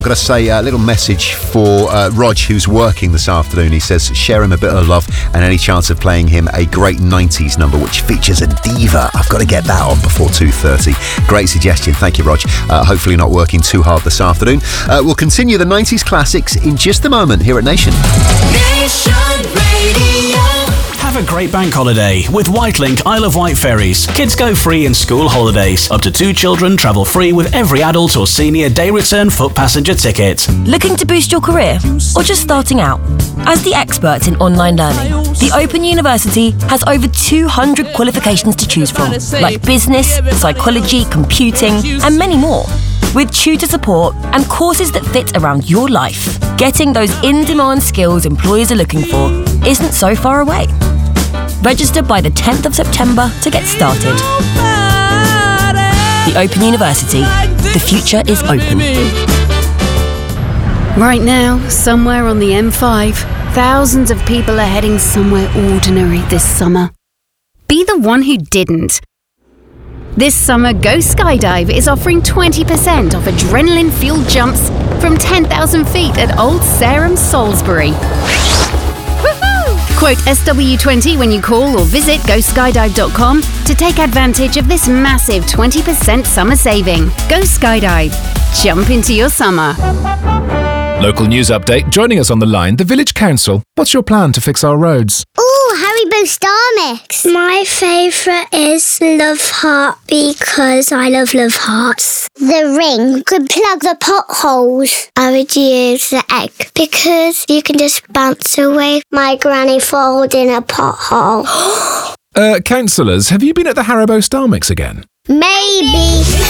Got to say a little message for Rog, who's working this afternoon. He says share him a bit of love and any chance of playing him a great 90s number which features a diva. I've got to get that on before 2:30. Great suggestion. Thank you, Rog. Hopefully not working too hard this afternoon. We'll continue the 90s classics in just a moment here at Nation. Nation Radio. Have a great bank holiday with Whitelink Isle of Wight ferries. Kids go free in school holidays. Up to 2 children travel free with every adult or senior day return foot passenger ticket. Looking to boost your career or just starting out? As the experts in online learning, the Open University has over 200 qualifications to choose from, like business, psychology, computing, and many more. With tutor support and courses that fit around your life, getting those in-demand skills employers are looking for isn't so far away. Register by the 10th of September to get started. The Open University. The future is open. Right now, somewhere on the M5, thousands of people are heading somewhere ordinary this summer. Be the one who didn't. This summer, Go Skydive is offering 20% off adrenaline-fueled jumps from 10,000 feet at Old Sarum, Salisbury. Quote SW20 when you call or visit GoSkydive.com to take advantage of this massive 20% summer saving. Go Skydive. Jump into your summer. Local news update. Joining us on the line, the Village Council. What's your plan to fix our roads? Oh, Haribo Star Mix. My favourite is Love Heart because I love hearts. The ring could plug the potholes. I would use the egg because you can just bounce away my granny falls in a pothole. Councillors, have you been at the Haribo Star Mix again? Maybe.